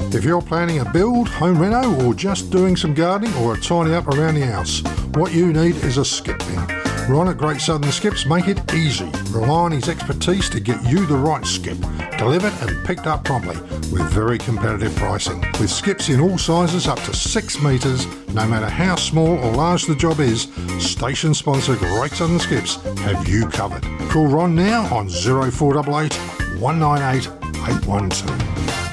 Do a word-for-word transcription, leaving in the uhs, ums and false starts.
If you're planning a build, home reno, or just doing some gardening or a tidy up around the house, what you need is a skip bin. Ron at Great Southern Skips make it easy. Rely on his expertise to get you the right skip, delivered and picked up promptly with very competitive pricing. With skips in all sizes up to six metres, no matter how small or large the job is, station sponsor Great Southern Skips have you covered. Call Ron now on oh four eight eight, one nine eight, eight one two.